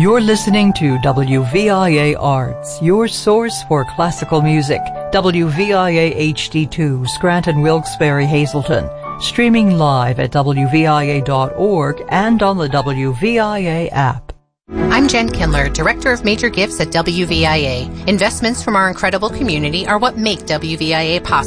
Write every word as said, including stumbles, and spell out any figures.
You're listening to W V I A Arts, your source for classical music. W V I A H D two, Scranton, Wilkes-Barre, Hazleton. Streaming live at W V I A dot org and on the W V I A app. I'm Jen Kindler, Director of Major Gifts at W V I A. Investments from our incredible community are what make W V I A possible.